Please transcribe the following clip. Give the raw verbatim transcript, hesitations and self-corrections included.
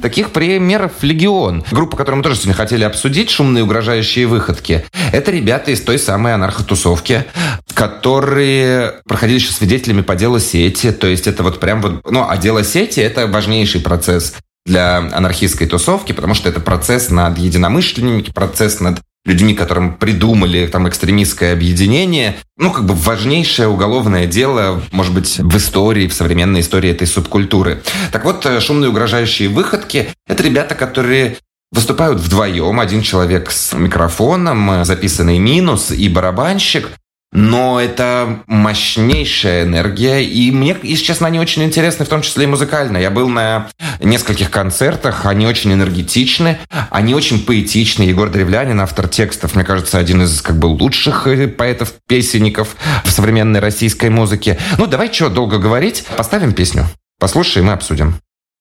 Таких примеров легион. Группа, которую мы тоже сегодня хотели обсудить, «Шумные угрожающие выходки», это ребята из той самой анархотусовки, которые проходили еще свидетелями по делу сети. То есть это вот прям вот... Ну, а дело сети — это важнейший процесс для анархистской тусовки, потому что это процесс над единомышленниками, процесс над людьми, которым придумали там экстремистское объединение. Ну, как бы важнейшее уголовное дело, может быть, в истории, в современной истории этой субкультуры. Так вот, «Шумные угрожающие выходки» — это ребята, которые выступают вдвоем. Один человек с микрофоном, записанный минус и барабанщик. Но это мощнейшая энергия, и мне, если честно, они очень интересны, в том числе и музыкально. Я был на нескольких концертах, они очень энергетичны, они очень поэтичны. Егор Древлянин, автор текстов, мне кажется, один из как бы лучших поэтов-песенников в современной российской музыке. Ну, давай, что долго говорить, поставим песню, послушаем и обсудим.